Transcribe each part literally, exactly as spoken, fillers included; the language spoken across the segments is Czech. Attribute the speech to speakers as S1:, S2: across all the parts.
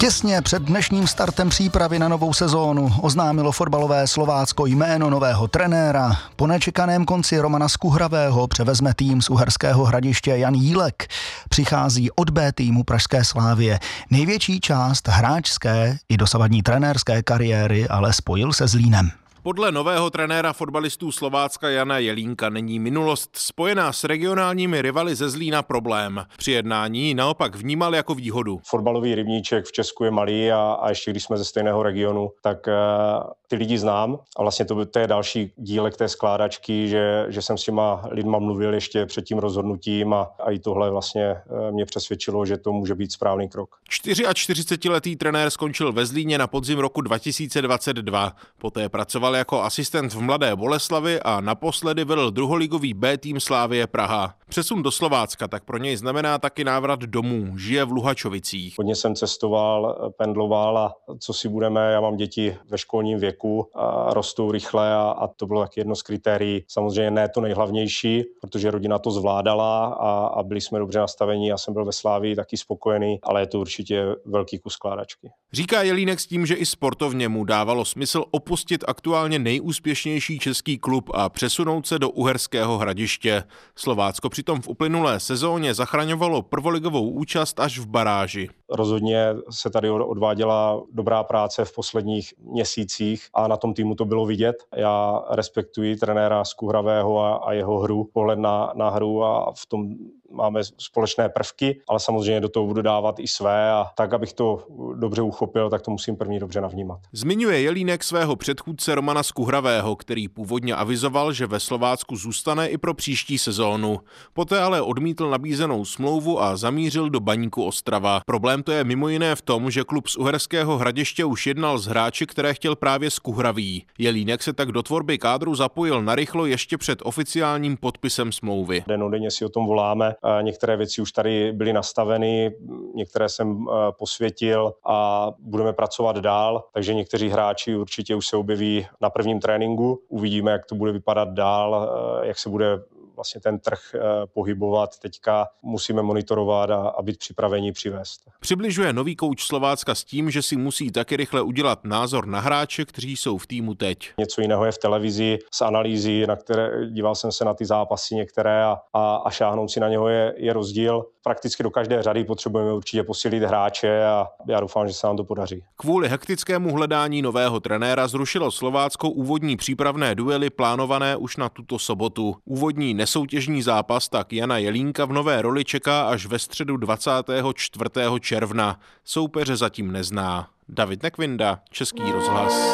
S1: Těsně před dnešním startem přípravy na novou sezónu oznámilo fotbalové Slovácko jméno nového trenéra. Po nečekaném konci Romana Skuhravého převezme tým z Uherského Hradiště Jan Jílek. Přichází od B týmu pražské Slávie. Největší část hráčské i dosavadní trenérské kariéry ale spojil se Zlínem.
S2: Podle nového trenéra fotbalistů Slovácka Jana Jelínka není minulost spojená s regionálními rivaly ze Zlína problém. Při jednání naopak vnímal jako výhodu.
S3: Fotbalový rybníček v Česku je malý a, a ještě když jsme ze stejného regionu, tak uh, ty lidi znám a vlastně to, to je další dílek té skládačky, že, že jsem s těma lidma mluvil ještě před tím rozhodnutím a, a i tohle vlastně uh, mě přesvědčilo, že to může být správný krok.
S2: čtyřiačtyřicetiletý trenér skončil ve Zlíně na podzim roku dva tisíce dvacet dva. Poté pracoval jako asistent v Mladé Boleslavi a naposledy vedl druholigový B tým Slavie Praha. Přesun do Slovácka tak pro něj znamená taky návrat domů. Žije v Luhačovicích.
S3: Hodně jsem cestoval, pendloval a co si budeme, já mám děti ve školním věku a rostou rychle a, a to bylo taky jedno z kritérií. Samozřejmě ne to nejhlavnější, protože rodina to zvládala a, a byli jsme dobře nastavení. Já jsem byl ve Slavii taky spokojený, ale je to určitě velký kus skládačky.
S2: Říká Jelínek s tím, že i sportovně mu dávalo smysl opustit aktuálně nejúspěšnější český klub a přesunout se do Uherského Hradiště. Slovácko přitom v uplynulé sezóně zachraňovalo prvoligovou účast až v baráži.
S3: Rozhodně se tady odváděla dobrá práce v posledních měsících a na tom týmu to bylo vidět. Já respektuji trenéra Skuhravého a, a jeho hru, pohled na, na hru a v tom máme společné prvky, ale samozřejmě do toho budu dávat i své a tak, abych to dobře uchopil, tak to musím první dobře navnímat.
S2: Zmiňuje Jelínek svého předchůdce Romana Skuhravého, který původně avizoval, že ve Slovácku zůstane i pro příští sezónu. Poté ale odmítl nabízenou smlouvu a zamířil do Baníku Ostrava. Problém to je mimo jiné v tom, že klub z Uherského Hradiště už jednal s hráči, které chtěl právě Skuhravý. Jelínek se tak do tvorby kádru zapojil narychlo ještě před oficiálním podpisem smlouvy.
S3: Dennodenně si o tom voláme. Některé věci už tady byly nastaveny, některé jsem posvětil a budeme pracovat dál, takže někteří hráči určitě už se objeví na prvním tréninku. Uvidíme, jak to bude vypadat dál, jak se bude vlastně ten trh pohybovat. Teďka musíme monitorovat a, a být připraveni přivést.
S2: Přibližuje nový kouč Slovácka s tím, že si musí taky rychle udělat názor na hráče, kteří jsou v týmu teď.
S3: Něco jiného je v televizi z analýzy, na které díval jsem se na ty zápasy některé a, a, a šáhnout si na něho je, je rozdíl. Prakticky do každé řady potřebujeme určitě posílit hráče a já doufám, že se nám to podaří.
S2: Kvůli hektickému hledání nového trenéra zrušilo Slovácko úvodní přípravné duely plánované už na tuto sobotu. Úvodní nesoutěžní zápas tak Jana Jelínka v nové roli čeká až ve středu dvacátého čtvrtého června. Soupeře zatím nezná. David Nekvinda, Český rozhlas.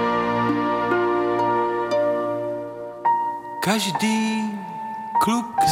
S4: Každý kluk